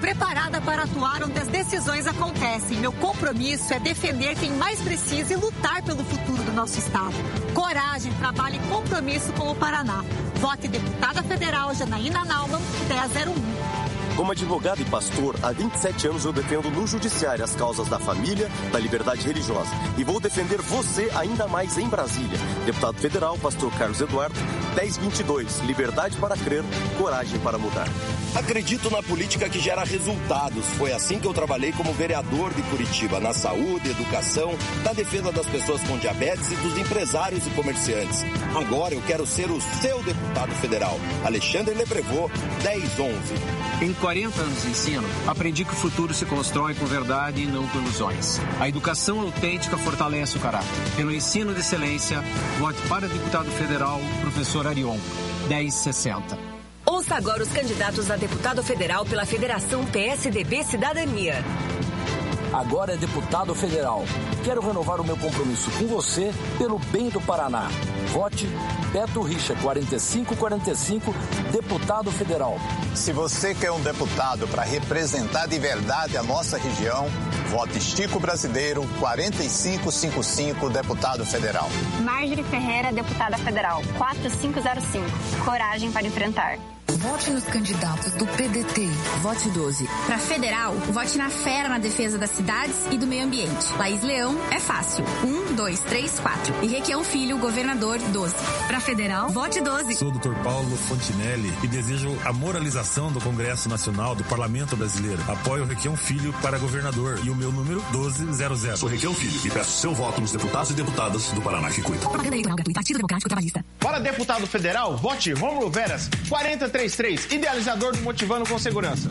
preparada para atuar onde as decisões acontecem. Meu compromisso é defender quem mais precisa e lutar pelo futuro do nosso estado. Coragem, trabalho e compromisso com o Paraná. Vote deputada federal Janaína Naumann, 1001. Como advogado e pastor, há 27 anos eu defendo no judiciário as causas da família, da liberdade religiosa. E vou defender você ainda mais em Brasília. Deputado federal, pastor Carlos Eduardo, 1022. Liberdade para crer, coragem para mudar. Acredito na política que gera resultados. Foi assim que eu trabalhei como vereador de Curitiba, na saúde, educação, na defesa das pessoas com diabetes e dos empresários e comerciantes. Agora eu quero ser o seu deputado federal. Alexandre Lebrevot, 1011. Em 40 anos de ensino, aprendi que o futuro se constrói com verdade e não com ilusões. A educação autêntica fortalece o caráter. Pelo ensino de excelência, vote para deputado federal, professor Arion, 1060. Ouça agora os candidatos a deputado federal pela Federação PSDB Cidadania. Agora é deputado federal. Quero renovar o meu compromisso com você pelo bem do Paraná. Vote Beto Richa, 4545, deputado federal. Se você quer um deputado para representar de verdade a nossa região, vote Chico Brasileiro, 4555, deputado federal. Marjorie Ferreira, deputada federal, 4505. Coragem para enfrentar. Vote nos candidatos do PDT. Vote 12. Para federal, vote na fera na defesa das cidades e do meio ambiente. Laís Leão é fácil. 1, 2, 3, 4. E Requião Filho, governador, 12. Para federal, vote 12. Sou o Dr. Paulo Fontinelli e desejo a moralização do Congresso Nacional do Parlamento Brasileiro. Apoio o Requião Filho para governador e o meu número 1200. Sou Requião Filho e peço seu voto nos deputados e deputadas do Paraná que cuidam. Propaganda eleitoral gratuita. Partido Democrático Trabalhista. Para deputado federal, vote Rômulo Veras, 4033, idealizador do Motivando com Segurança.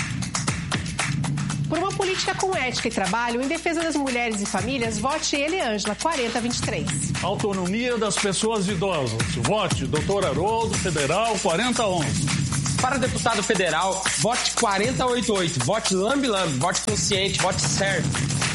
Por uma política com ética e trabalho em defesa das mulheres e famílias, vote Eliângela, 4023. Autonomia das pessoas idosas. Vote Dr. Haroldo, federal, 4011. Para deputado federal, vote 4088. Vote lambe-lambe, vote consciente, vote certo.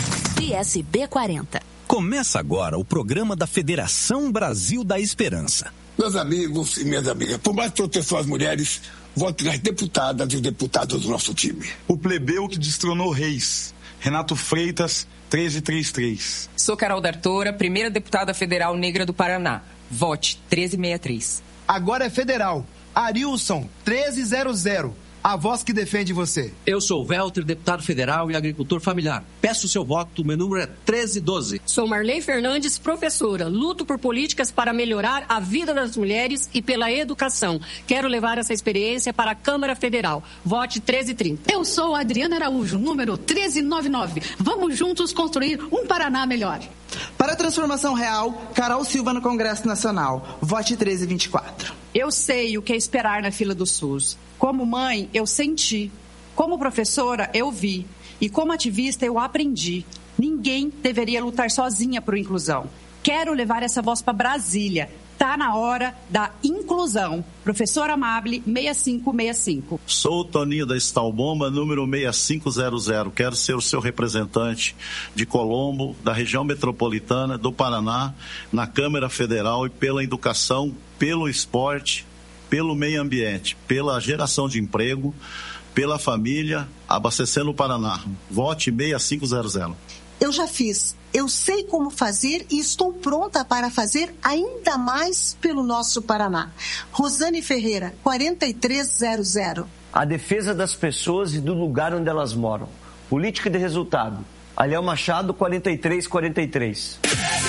PSB 40. Começa agora o programa da Federação Brasil da Esperança. Meus amigos e minhas amigas, por mais proteção às mulheres, vote nas deputadas e os deputados do nosso time. O plebeu que destronou reis. Renato Freitas, 1333. Sou Carol D'Artora, primeira deputada federal negra do Paraná. Vote 1363. Agora é federal. Arilson, 1300. A voz que defende você. Eu sou Welter, deputado federal e agricultor familiar. Peço o seu voto, meu número é 1312. Sou Marley Fernandes, professora. Luto por políticas para melhorar a vida das mulheres e pela educação. Quero levar essa experiência para a Câmara Federal. Vote 1330. Eu sou Adriana Araújo, número 1399. Vamos juntos construir um Paraná melhor. Para a transformação real, Carol Silva no Congresso Nacional. Vote 1324. Eu sei o que é esperar na fila do SUS. Como mãe, eu senti. Como professora, eu vi. E como ativista, eu aprendi. Ninguém deveria lutar sozinha por inclusão. Quero levar essa voz para Brasília. Tá na hora da inclusão. Professora Amable, 6565. Sou o Toninho da Estalbomba, número 6500. Quero ser o seu representante de Colombo, da região metropolitana, do Paraná, na Câmara Federal e pela educação, pelo esporte, pelo meio ambiente, pela geração de emprego, pela família, abastecendo o Paraná. Vote 6500. Eu já fiz, eu sei como fazer e estou pronta para fazer ainda mais pelo nosso Paraná. Rosane Ferreira, 4300. A defesa das pessoas e do lugar onde elas moram. Política de resultado. Aliel Machado, 4343.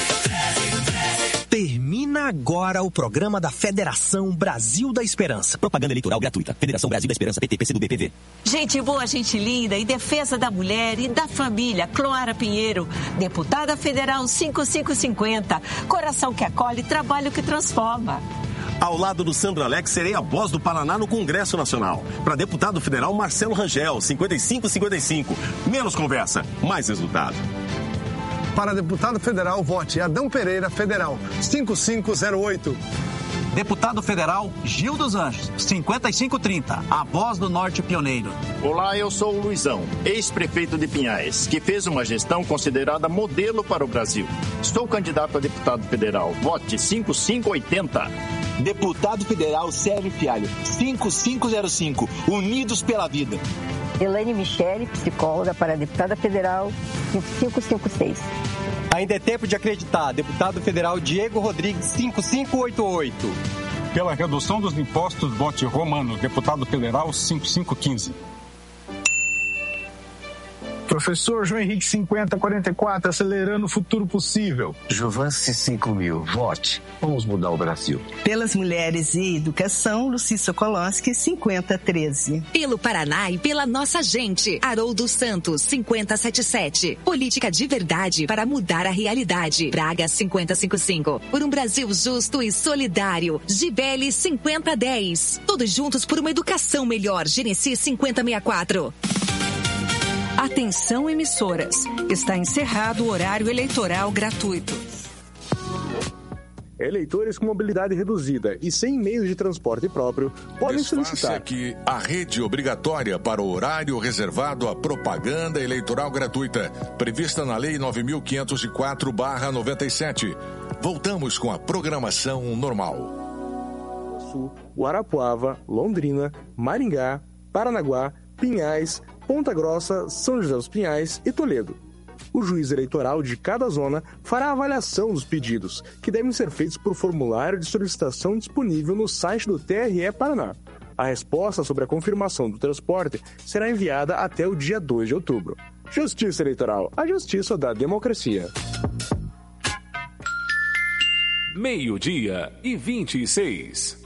Termina agora o programa da Federação Brasil da Esperança. Propaganda eleitoral gratuita. Federação Brasil da Esperança, PT, PCdoB, PV. Gente boa, gente linda, em defesa da mulher e da família, Cloara Pinheiro, deputada federal 5550. Coração que acolhe, trabalho que transforma. Ao lado do Sandro Alex, serei a voz do Paraná no Congresso Nacional. Para deputado federal, Marcelo Rangel, 5555. Menos conversa, mais resultado. Para deputado federal, vote Adão Pereira, federal, 5508. Deputado federal, Gil dos Anjos, 5530. A voz do Norte pioneiro. Olá, eu sou o Luizão, ex-prefeito de Pinhais, que fez uma gestão considerada modelo para o Brasil. Estou candidato a deputado federal. Vote 5580. Deputado federal Sérgio Fialho, 5505. Unidos pela vida. Elaine Michele, psicóloga para deputada federal 5556. Ainda é tempo de acreditar. Deputado federal Diego Rodrigues, 5588. Pela redução dos impostos, vote Romano, deputado federal 5515. Professor João Henrique 5044, acelerando o futuro possível. Jovance 5000, vote. Vamos mudar o Brasil. Pelas mulheres e educação, Luci Sokolowski 5013. Pelo Paraná e pela nossa gente, Haroldo Santos 5077. Política de verdade para mudar a realidade. Braga 5055. Por um Brasil justo e solidário. Gibeli 5010. Todos juntos por uma educação melhor. Genesi 5064. Atenção, emissoras. Está encerrado o horário eleitoral gratuito. Eleitores com mobilidade reduzida e sem meios de transporte próprio podem solicitar. Aqui a rede obrigatória para o horário reservado à propaganda eleitoral gratuita, prevista na Lei 9.504/97. Voltamos com a programação normal. Sul, Guarapuava, Londrina, Maringá, Paranaguá, Pinhais, Ponta Grossa, São José dos Pinhais e Toledo. O juiz eleitoral de cada zona fará a avaliação dos pedidos, que devem ser feitos por formulário de solicitação disponível no site do TRE Paraná. A resposta sobre a confirmação do transporte será enviada até o dia 2 de outubro. Justiça Eleitoral, a justiça da democracia. 12:26.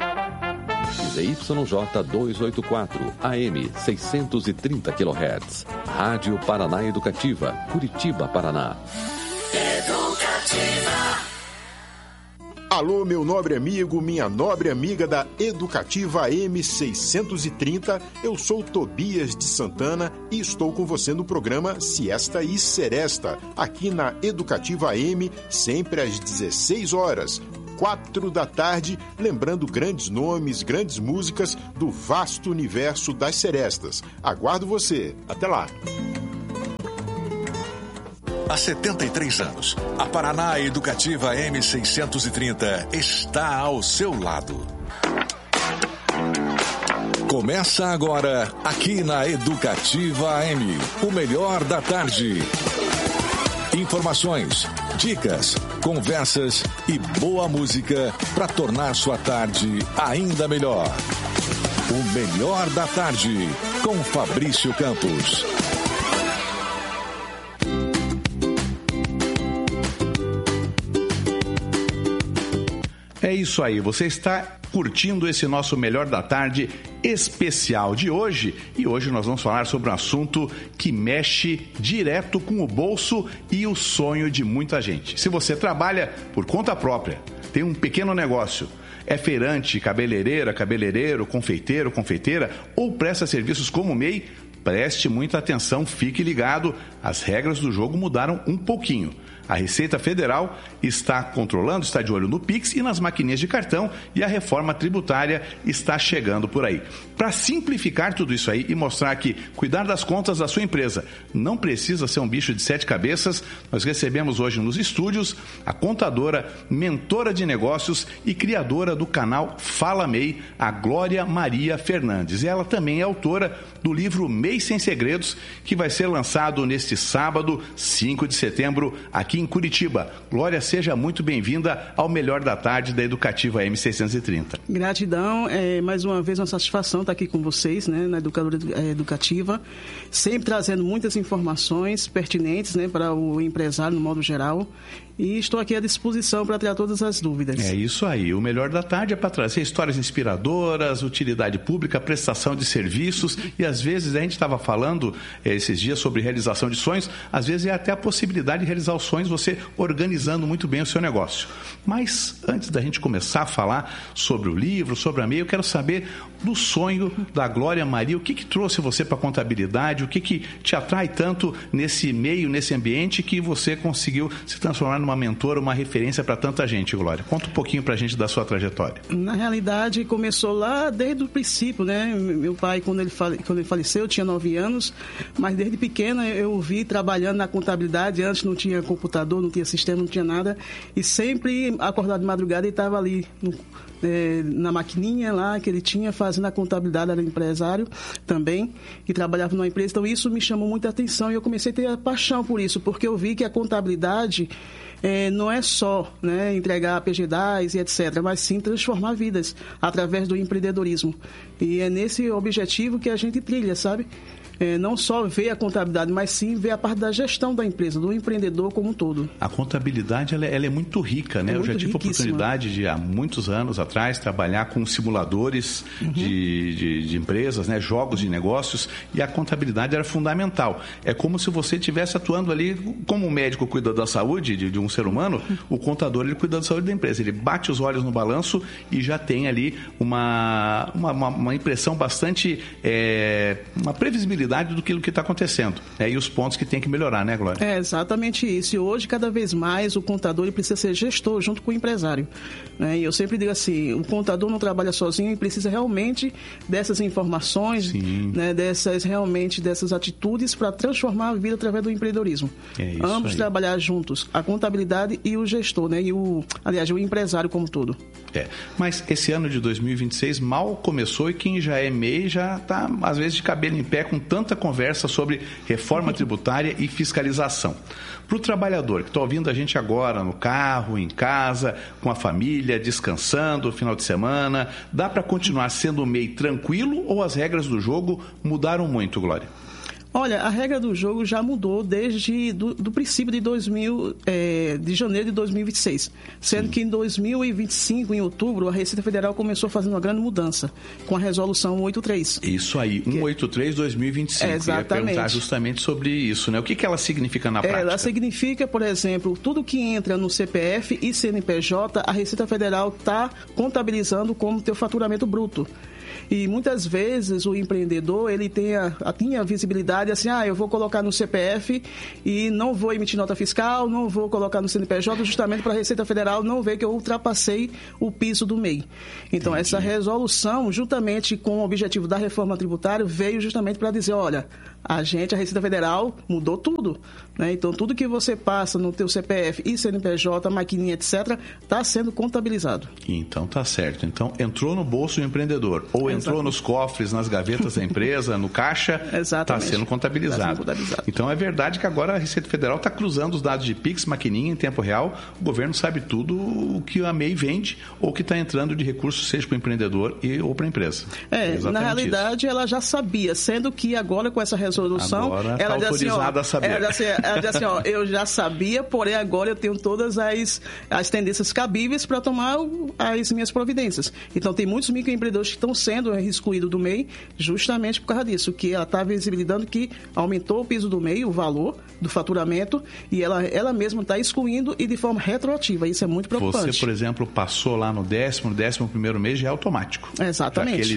ZYJ 284, AM 630 kHz. Rádio Paraná Educativa, Curitiba, Paraná. Educativa. Alô, meu nobre amigo, minha nobre amiga da Educativa M630, eu sou Tobias de Santana e estou com você no programa Siesta e Seresta, aqui na Educativa M, sempre às 16 horas. 4 da tarde, lembrando grandes nomes, grandes músicas do vasto universo das serestas. Aguardo você. Até lá. Há 73 anos, a Paraná Educativa M630 está ao seu lado. Começa agora, aqui na Educativa M, o melhor da tarde. Informações, dicas, conversas e boa música para tornar sua tarde ainda melhor. O melhor da tarde, com Fabrício Campos. É isso aí, você está curtindo esse nosso Melhor da Tarde especial de hoje. E hoje nós vamos falar sobre um assunto que mexe direto com o bolso e o sonho de muita gente. Se você trabalha por conta própria, tem um pequeno negócio, é feirante, cabeleireira, cabeleireiro, confeiteiro, confeiteira ou presta serviços como MEI, preste muita atenção, fique ligado, as regras do jogo mudaram um pouquinho. A Receita Federal está controlando, está de olho no Pix e nas maquininhas de cartão e a reforma tributária está chegando por aí. Para simplificar tudo isso aí e mostrar que cuidar das contas da sua empresa não precisa ser um bicho de 7 cabeças, nós recebemos hoje nos estúdios a contadora, mentora de negócios e criadora do canal Fala MEI, a Glória Maria Fernandes. E ela também é autora do livro MEI Sem Segredos, que vai ser lançado neste sábado, 5 de setembro, aqui em Curitiba. Glória, seja muito bem-vinda ao Melhor da Tarde da Educativa M630. Gratidão, mais uma vez uma satisfação estar aqui com vocês, né, na Educadora Educativa, sempre trazendo muitas informações pertinentes, né, para o empresário no modo geral. E estou aqui à disposição para tirar todas as dúvidas. É isso aí. O Melhor da Tarde é para trazer histórias inspiradoras, utilidade pública, prestação de serviços e às vezes a gente estava falando esses dias sobre realização de sonhos, às vezes é até a possibilidade de realizar os sonhos você organizando muito bem o seu negócio. Mas antes da gente começar a falar sobre o livro, sobre a MEI, eu quero saber do sonho da Glória Maria. O que trouxe você para a contabilidade? O que te atrai tanto nesse meio, nesse ambiente que você conseguiu se transformar numa mentora, uma referência para tanta gente, Glória? Conta um pouquinho para a gente da sua trajetória. Na realidade, começou lá desde o princípio, né? Meu pai, quando ele faleceu, eu tinha 9 anos, mas desde pequena eu vi trabalhando na contabilidade. Antes não tinha computador, não tinha sistema, não tinha nada, e sempre acordado de madrugada e estava ali na maquininha lá que ele tinha, fazendo a contabilidade, era empresário também, que trabalhava numa empresa. Então, isso me chamou muita atenção e eu comecei a ter paixão por isso, porque eu vi que a contabilidade não é só, né, entregar PG10 e etc., mas sim transformar vidas através do empreendedorismo. E é nesse objetivo que a gente trilha, sabe? Não só ver a contabilidade, mas sim ver a parte da gestão da empresa, do empreendedor como um todo. A contabilidade ela é muito rica, né? Eu já tive a oportunidade de, há muitos anos atrás, trabalhar com simuladores de empresas, né? Jogos de negócios, e a contabilidade era fundamental. É como se você estivesse atuando ali, como o médico cuida da saúde de um ser humano, o contador ele cuida da saúde da empresa. Ele bate os olhos no balanço e já tem ali uma impressão bastante, uma previsibilidade do que está acontecendo, e os pontos que tem que melhorar, né, Glória? É exatamente isso. E hoje, cada vez mais, o contador ele precisa ser gestor junto com o empresário, né? E eu sempre digo assim, o contador não trabalha sozinho e precisa realmente dessas informações, né, dessas atitudes para transformar a vida através do empreendedorismo. Ambos trabalhar juntos, a contabilidade e o gestor, né? E o empresário como todo. Mas esse ano de 2026 mal começou e quem já é MEI já está, às vezes, de cabelo em pé com tanta conversa sobre reforma tributária e fiscalização. Para o trabalhador que está ouvindo a gente agora no carro, em casa, com a família, descansando no final de semana, dá para continuar sendo MEI tranquilo ou as regras do jogo mudaram muito, Glória? Olha, a regra do jogo já mudou desde do princípio de janeiro de 2026, sendo que em 2025, em outubro, a Receita Federal começou fazendo uma grande mudança com a resolução 183. Isso aí, 183/2025. Exatamente. Eu ia perguntar justamente sobre isso, né? O que ela significa na prática? Ela significa, por exemplo, tudo que entra no CPF e CNPJ, a Receita Federal está contabilizando como teu faturamento bruto. E muitas vezes o empreendedor, ele tinha a visibilidade assim, eu vou colocar no CPF e não vou emitir nota fiscal, não vou colocar no CNPJ, justamente para a Receita Federal não ver que eu ultrapassei o piso do MEI. Então, essa resolução, juntamente com o objetivo da reforma tributária, veio justamente para dizer, olha, a Receita Federal mudou tudo, né? Então, tudo que você passa no teu CPF e CNPJ, maquininha, etc., está sendo contabilizado. Então, tá certo. Então, entrou no bolso do empreendedor ou entrou nos cofres, nas gavetas da empresa, no caixa, está sendo contabilizado. Então, é verdade que agora a Receita Federal está cruzando os dados de Pix, maquininha, em tempo real. O governo sabe tudo o que a MEI vende ou que está entrando de recursos, seja para o empreendedor ou para a empresa. Na realidade, ela já sabia, sendo que agora com essa resolução, agora ela está autorizada a saber. Ela diz assim, eu já sabia, porém agora eu tenho todas as tendências cabíveis para tomar as minhas providências. Então, tem muitos microempreendedores que estão sendo excluídos do MEI justamente por causa disso, que ela está visibilizando que aumentou o piso do MEI, o valor do faturamento, e ela mesma está excluindo e de forma retroativa. Isso é muito preocupante. Você, por exemplo, passou lá no 11º mês, já é automático. Exatamente. Aquele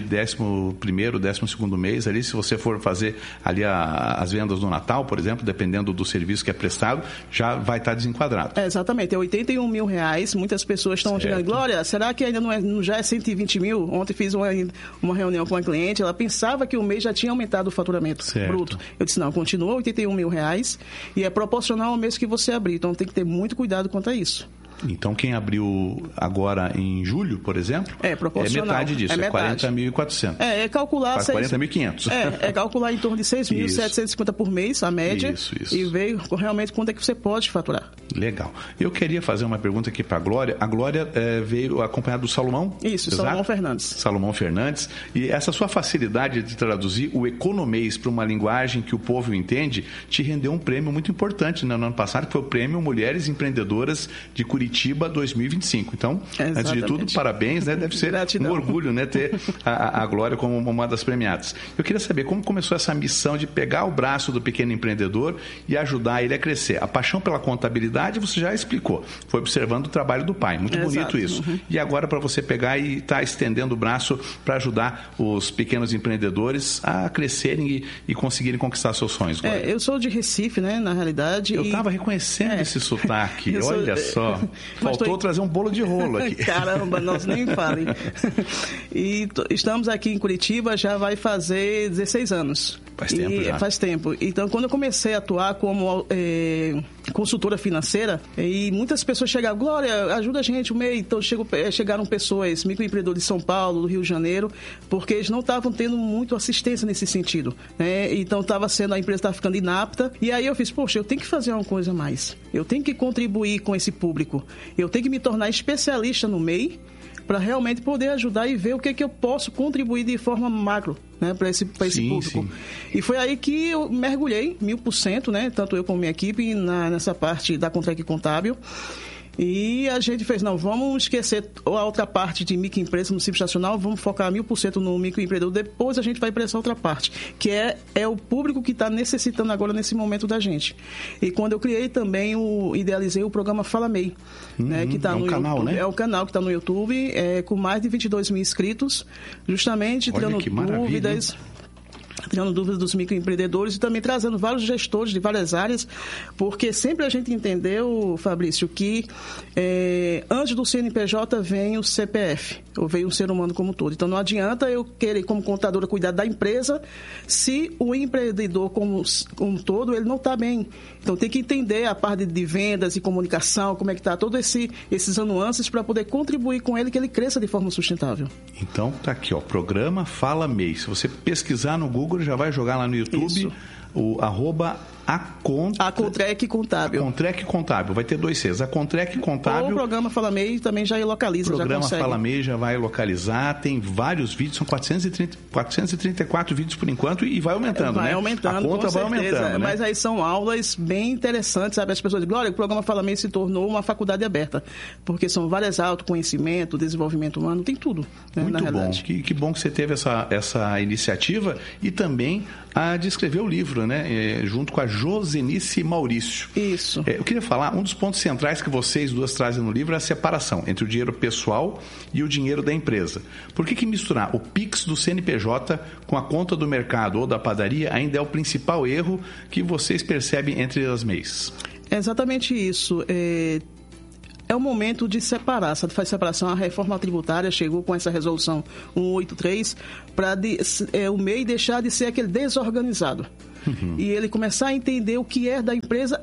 11º, 12º mês ali, se você for fazer ali as vendas do Natal, por exemplo, dependendo do serviço que é prestado, já vai estar desenquadrado. Exatamente, é R$81 mil. Muitas pessoas estão dizendo, Glória, será que ainda não já é 120 mil? Ontem fiz uma reunião com a cliente, ela pensava que o mês já tinha aumentado o faturamento bruto. Eu disse, não, continua R$81 mil e é proporcional ao mês que você abrir. Então tem que ter muito cuidado quanto a isso. Então, quem abriu agora em julho, por exemplo, proporcional. É metade disso, é 40.400. É calcular... 40.500. É calcular em torno de 6.750 por mês, a média. Isso. E ver realmente quanto é que você pode faturar. Legal. Eu queria fazer uma pergunta aqui para a Glória. A Glória veio acompanhada do Salomão? Isso, exato? Salomão Fernandes. Salomão Fernandes. E essa sua facilidade de traduzir o economês para uma linguagem que o povo entende te rendeu um prêmio muito importante, né, no ano passado, que foi o Prêmio Mulheres Empreendedoras de Curitiba 2025. Então, antes de tudo, parabéns, né? Deve ser um orgulho, né, ter a Glória como uma das premiadas. Eu queria saber como começou essa missão de pegar o braço do pequeno empreendedor e ajudar ele a crescer. A paixão pela contabilidade você já explicou. Foi observando o trabalho do pai. Muito bonito isso. E agora para você pegar e estar estendendo o braço para ajudar os pequenos empreendedores a crescerem e conseguirem conquistar seus sonhos, Glória. Eu sou de Recife, né, na realidade. Eu estava reconhecendo esse sotaque. Olha só. Faltou trazer um bolo de rolo aqui. Caramba, nós nem falem. E estamos aqui em Curitiba, já vai fazer 16 anos. Faz tempo já. Faz tempo. Então, quando eu comecei a atuar como consultora financeira, e muitas pessoas chegavam, Glória, ajuda a gente, o MEI. Então, chegaram pessoas, microempreendedores de São Paulo, do Rio de Janeiro, porque eles não estavam tendo muito assistência nesse sentido, né? Então, a empresa estava ficando inapta. E aí eu fiz, poxa, eu tenho que fazer uma coisa a mais. Eu tenho que contribuir com esse público. Eu tenho que me tornar especialista no MEI, para realmente poder ajudar e ver o que eu posso contribuir de forma macro, né, para esse público. Sim. E foi aí que eu mergulhei 1000%, né, tanto eu como minha equipe, nessa parte da Contrec Contábil. E a gente fez, não, vamos esquecer a outra parte de microempresa no Simples Nacional, vamos focar 1000% no microempreendedor, depois a gente vai para essa outra parte, que é o público que está necessitando agora nesse momento da gente. E quando eu criei também, idealizei o programa Fala MEI, né, que está no canal, YouTube, né? É o canal que está no YouTube, com mais de 22 mil inscritos, justamente tirando dúvidas dos microempreendedores e também trazendo vários gestores de várias áreas, porque sempre a gente entendeu, Fabrício, que antes do CNPJ vem o CPF, ou vem o ser humano como um todo. Então não adianta eu querer, como contadora, cuidar da empresa se o empreendedor como um todo, ele não está bem. Então tem que entender a parte de vendas e comunicação, como é que está, todos esses nuances para poder contribuir com ele, que ele cresça de forma sustentável. Então tá aqui, ó, programa Fala MEI. Se você pesquisar no Google, já vai jogar lá no YouTube. Isso. O @ A Contrec Contábil. A Contrec Contábil, vai ter 2 Cs. A Contrec Contábil. Ou o programa Fala MEI também já localiza. O programa já consegue. Fala MEI já vai localizar, tem vários vídeos, são 434 vídeos por enquanto e vai aumentando, né? Vai aumentando, a conta vai aumentando, né? Mas aí são aulas bem interessantes, sabe? As pessoas dizem, Glória, o programa Fala MEI se tornou uma faculdade aberta, porque são várias autoconhecimento, desenvolvimento humano, tem tudo, né, muito na bom. realidade. Que bom que você teve essa iniciativa e também a de escrever o livro, né? Junto com a Josenice Maurício. Isso. Eu queria falar, um dos pontos centrais que vocês duas trazem no livro é a separação entre o dinheiro pessoal e o dinheiro da empresa. Por que misturar o Pix do CNPJ com a conta do mercado ou da padaria ainda é o principal erro que vocês percebem entre as MEIs? É exatamente isso. É o momento de separar, faz separação. A reforma tributária chegou com essa resolução 183 para o MEI deixar de ser aquele desorganizado. Uhum. E ele começar a entender o que é da empresa.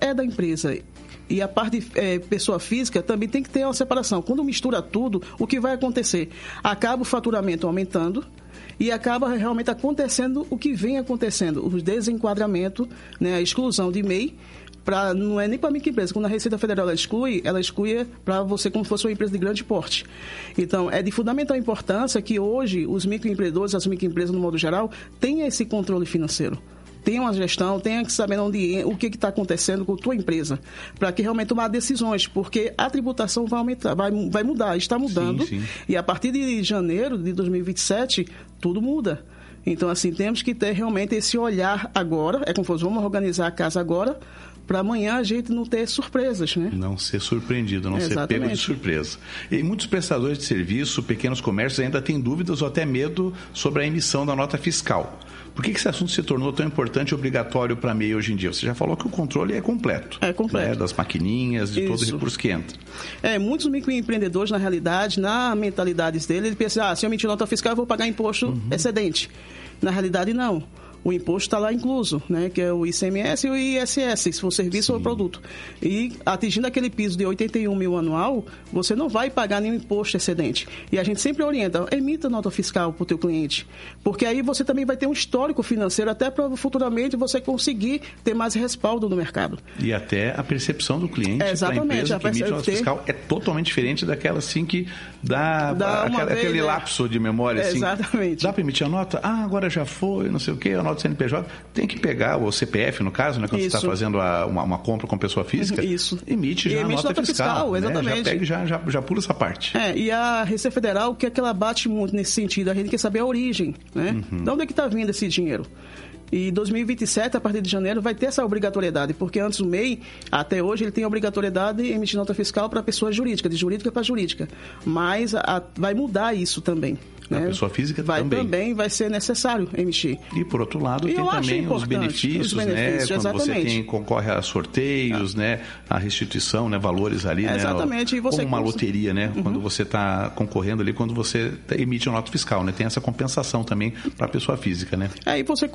E a parte de pessoa física também tem que ter uma separação. Quando mistura tudo, o que vai acontecer? Acaba o faturamento aumentando e acaba realmente acontecendo o que vem acontecendo, o desenquadramento, né, a exclusão de MEI. Não é nem para microempresa. Quando a Receita Federal ela exclui para você como se fosse uma empresa de grande porte. Então, é de fundamental importância que hoje os microempreendedores, as microempresas no modo geral, tenham esse controle financeiro. Tenha uma gestão, tenha que saber o que está acontecendo com a tua empresa, para que realmente tomar decisões, porque a tributação vai aumentar, vai mudar, está mudando, sim. E a partir de janeiro de 2027, tudo muda. Então, assim, temos que ter realmente esse olhar agora, como fosse, vamos organizar a casa agora, para amanhã a gente não ter surpresas, né? Não ser surpreendido, não ser pego de surpresa. E muitos prestadores de serviço, pequenos comércios, ainda têm dúvidas ou até medo sobre a emissão da nota fiscal. Por que esse assunto se tornou tão importante e obrigatório para a MEI hoje em dia? Você já falou que o controle é completo. É completo. Né? Das maquininhas, de todo o recurso que entra. Muitos microempreendedores, na realidade, na mentalidade dele, ele pensa, se eu emitir nota fiscal, eu vou pagar imposto excedente. Na realidade, não. O imposto está lá incluso, né, que é o ICMS e o ISS, se for serviço ou produto. E atingindo aquele piso de 81 mil anual, você não vai pagar nenhum imposto excedente. E a gente sempre orienta, emita nota fiscal para o teu cliente, porque aí você também vai ter um histórico financeiro até para futuramente você conseguir ter mais respaldo no mercado. E até a percepção do cliente para a empresa que emite nota fiscal é totalmente diferente daquela assim que dá aquele lapso de memória. Assim, exatamente. Dá para emitir a nota? Agora já foi, não sei o quê, a nota do CNPJ, tem que pegar o CPF, no caso, né, quando você está fazendo uma compra com pessoa física, emite já a nota fiscal, exatamente. Né, já pega e já pula essa parte. E a Receita Federal, o que é que ela bate muito nesse sentido? A gente quer saber a origem, né? De onde é que está vindo esse dinheiro? E 2027, a partir de janeiro, vai ter essa obrigatoriedade, porque antes o MEI, até hoje, ele tem a obrigatoriedade de emitir nota fiscal para pessoa jurídica, de jurídica para jurídica. Mas vai mudar isso também. A pessoa física também vai ser necessário emitir. E, por outro lado, tem também os benefícios, né? Quando você concorre a sorteios, né? A restituição, né? Valores ali, né? Exatamente. Como uma loteria, né? Quando você está concorrendo ali, quando você emite uma nota fiscal, né? Tem essa compensação também para a pessoa física, né? E você consegue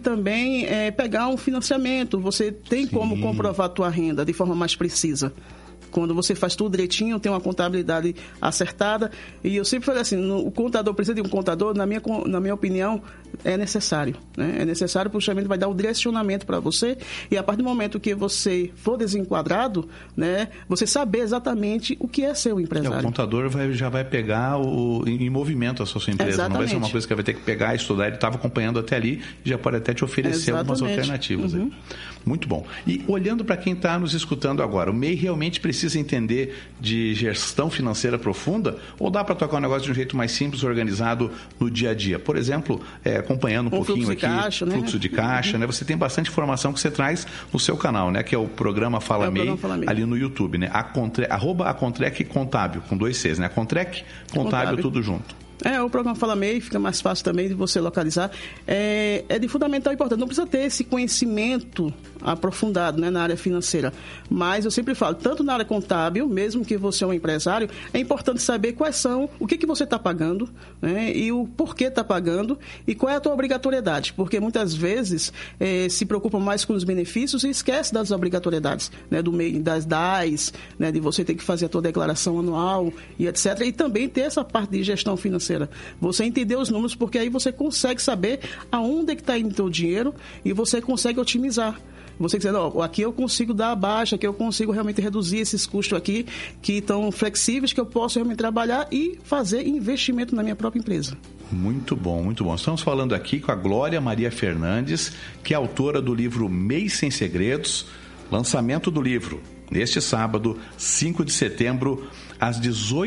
também pegar um financiamento. Você tem como comprovar a tua renda de forma mais precisa. Quando você faz tudo direitinho, tem uma contabilidade acertada. E eu sempre falei assim, o contador precisa de um contador, na minha opinião, é necessário. Né? É necessário, porque justamente vai dar o direcionamento para você. E a partir do momento que você for desenquadrado, né, você saber exatamente o que é ser um empresário. O contador já vai pegar em movimento a sua empresa. Exatamente. Não vai ser uma coisa que vai ter que pegar, estudar. Ele estava acompanhando até ali e já pode até te oferecer algumas alternativas. Uhum. Muito bom. E olhando para quem está nos escutando agora, o MEI realmente precisa entender de gestão financeira profunda ou dá para tocar um negócio de um jeito mais simples, organizado no dia a dia? Por exemplo, acompanhando um pouquinho aqui, fluxo de caixa, né? Você tem bastante informação que você traz no seu canal, né? Que é o programa Fala MEI, ali no YouTube, né? @Acontrec Contábil, com 2 Cs, né? Acontrec Contábil, tudo junto. O programa Fala MEI fica mais fácil também de você localizar. É de fundamental importância. Não precisa ter esse conhecimento aprofundado, né, na área financeira. Mas eu sempre falo, tanto na área contábil, mesmo que você é um empresário, é importante saber o que você está pagando, né, e o porquê está pagando e qual é a tua obrigatoriedade. Porque muitas vezes se preocupa mais com os benefícios e esquece das obrigatoriedades, né, do MEI, das DAIs, né, de você ter que fazer a tua declaração anual e etc. E também ter essa parte de gestão financeira. Você entender os números, porque aí você consegue saber aonde é que está indo o teu dinheiro e você consegue otimizar. Você dizer, aqui eu consigo dar a baixa, aqui eu consigo realmente reduzir esses custos aqui, que estão flexíveis, que eu posso realmente trabalhar e fazer investimento na minha própria empresa. Muito bom, muito bom. Estamos falando aqui com a Glória Maria Fernandes, que é autora do livro MEI Sem Segredos, lançamento do livro neste sábado, 5 de setembro, às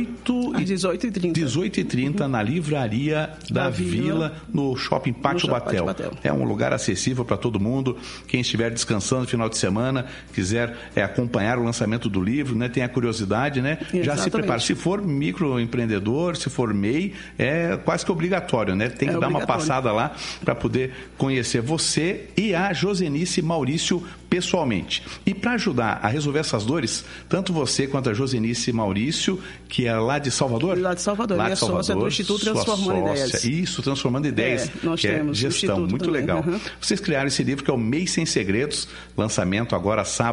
18h30, na Livraria da Vila, no Shopping Pátio Batel. É um lugar acessível para todo mundo. Quem estiver descansando no final de semana, quiser acompanhar o lançamento do livro, né, tem a curiosidade, né? Já se prepara. Se for microempreendedor, se for MEI, é quase que obrigatório, né? Tem que dar uma passada lá para poder conhecer você e a Josenice Maurício pessoalmente. E para ajudar a resolver essas dores, tanto você quanto a Josenice Maurício, que é lá de Salvador? Lá de Salvador, minha sócia do Instituto Transformando Ideias. Isso, Transformando Ideias, nós temos gestão, muito também. Legal. Vocês criaram esse livro que é o MEI Sem Segredos, lançamento agora sábado.